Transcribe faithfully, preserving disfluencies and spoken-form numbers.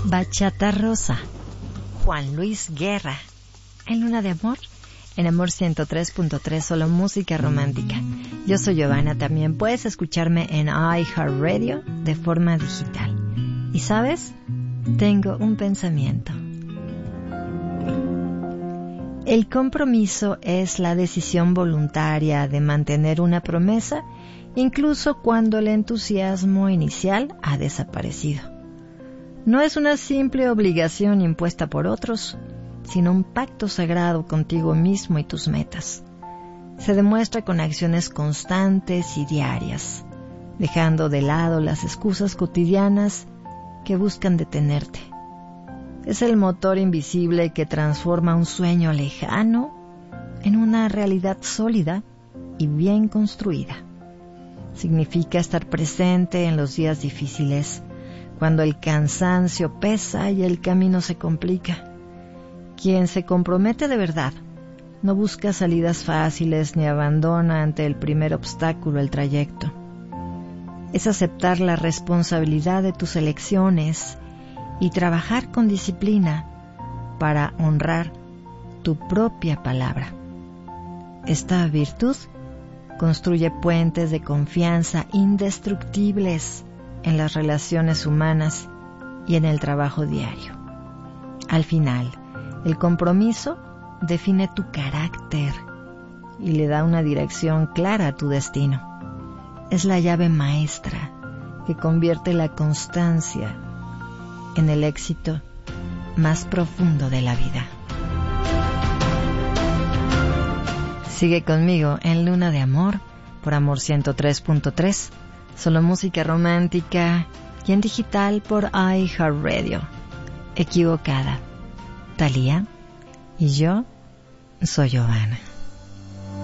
Bachata Rosa, Juan Luis Guerra, en Luna de Amor, en Amor ciento tres punto tres, solo música romántica. Yo soy Giovanna, también puedes escucharme en iHeartRadio de forma digital. Y sabes, tengo un pensamiento. El compromiso es la decisión voluntaria de mantener una promesa, incluso cuando el entusiasmo inicial ha desaparecido. No es una simple obligación impuesta por otros, sino un pacto sagrado contigo mismo y tus metas. Se demuestra con acciones constantes y diarias, dejando de lado las excusas cotidianas que buscan detenerte. Es el motor invisible que transforma un sueño lejano en una realidad sólida y bien construida. Significa estar presente en los días difíciles, cuando el cansancio pesa y el camino se complica. Quien se compromete de verdad no busca salidas fáciles ni abandona ante el primer obstáculo el trayecto. Es aceptar la responsabilidad de tus elecciones y trabajar con disciplina para honrar tu propia palabra. Esta virtud construye puentes de confianza indestructibles en las relaciones humanas y en el trabajo diario. Al final, el compromiso define tu carácter y le da una dirección clara a tu destino. Es la llave maestra que convierte la constancia en el éxito más profundo de la vida. Sigue conmigo en Luna de Amor por Amor ciento tres punto tres, solo música romántica, y en digital por iHeartRadio. Equivocada, Thalía, y yo soy Giovanna.